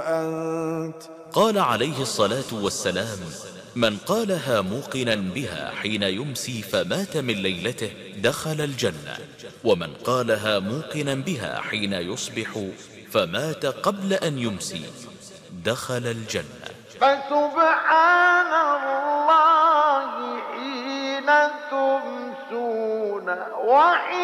أنت. قال عليه الصلاة والسلام: من قالها موقنا بها حين يمسي فمات من ليلته دخل الجنة، ومن قالها موقنا بها حين يصبح فمات قبل أن يمسي دخل الجنة. فسبحان الله حين تمسون وحين